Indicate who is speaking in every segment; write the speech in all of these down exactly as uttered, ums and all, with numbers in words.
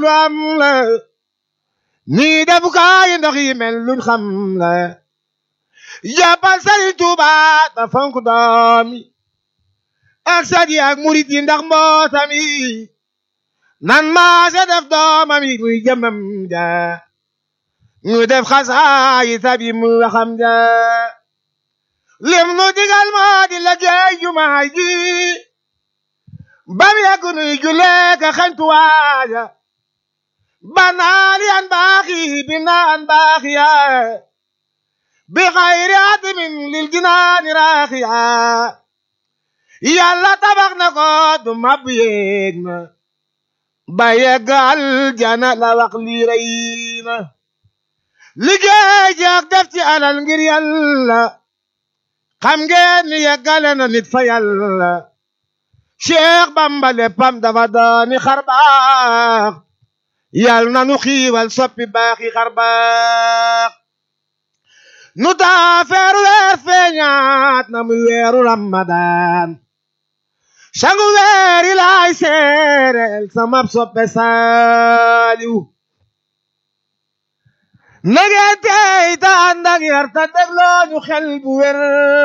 Speaker 1: lu am la nii defukaay ndox yi mel luñ xam la jàppal Sëriñ Tuuba ta fonk doom yi ak sët yi ak murit yi ndax mbootam yi nan maa se def doomam yi muy jëmam ja ñu def xasaay tab yi mu waxam ja lim nu digal moo di liggéey jumaa ji bam yàgg nuy julee ka xañtu waaja banaal yan baax yi binaan baax ya bi xayri atimin lil jinaani raaxiya yàlla tabax na ko du mab yéeg na ba yegg aljana la wax lii rëy na liggéey jeex def ci alal ngir yàlla xam ngeen ni yeggale na nit fa yàlla Cheikh Bamba léppam dafa dooni xar baax yàlla na nu xiiwal soppi baaxi xar baax nu taa feeru weer feeñaat na muy weeru Ramadan sangu weeri laay seereel samab soppe Saaliw nageen tey ta ànd ak yar ta dégloo ñu xel bu wér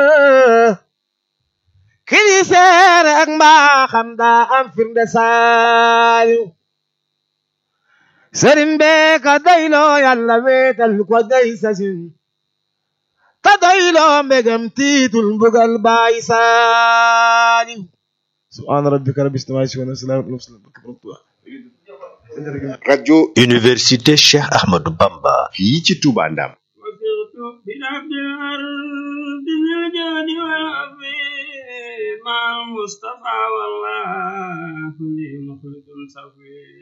Speaker 1: kii seere ak mbaaxam daa am firnde Saaliw sëriñ bee ka doyloo yàlla weetal ko day sasin ta doyloo mbégam tiitul mbugal baay Saaliw subhaana rabbika rabbil izzati ammaa yasifuun wa salaamun alal mursaliin
Speaker 2: rajo Université Cheikh Ahmadou Bamba fii ci Touba Ndam
Speaker 3: مع المصطفى والله لي مخلد صفي